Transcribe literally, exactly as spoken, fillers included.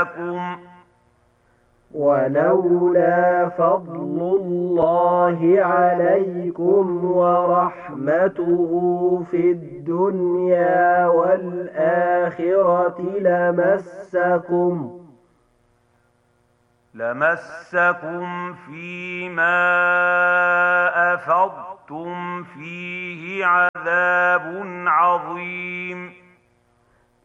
لمسكم ولولا فضل الله عليكم ورحمته في الدنيا والآخرة لمسكم لمسكم فيما أفضتم فيه عذاب عظيم